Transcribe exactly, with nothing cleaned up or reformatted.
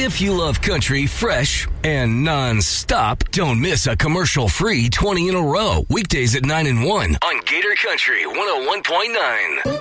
If you love country fresh and non-stop, don't miss a commercial-free twenty in a row. Weekdays at nine and one on Gator Country one oh one point nine.